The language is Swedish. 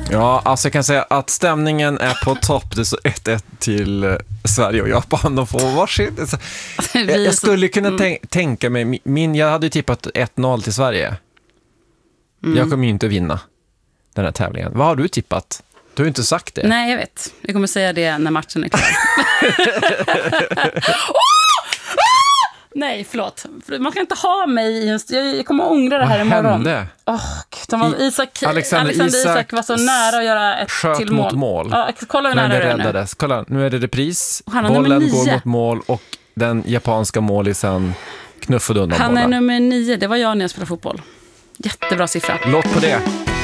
Ja, alltså jag kan säga att stämningen är på topp. Det är så 1-1 till Sverige och Japan. De får varsitt. Jag skulle kunna tänka mig, jag hade ju tippat 1-0 till Sverige. Jag kommer ju inte vinna den här tävlingen. Vad har du tippat? Du har ju inte sagt det. Nej, jag vet. Jag kommer säga det när matchen är klar. Nej, förlåt. Man ska inte ha mig i en... Jag kommer att ångra det här imorgon. Vad hände? Alexander Isak var så nära att göra ett sköt till mål. Mot mål. Ja, kolla hur nära det är nu. Kolla, nu är det repris. Bollen går mot mål och den japanska målisen knuffade undan bollen. Han är nummer 9. Det var jag när jag spelade fotboll. Jättebra siffra. Låt på det.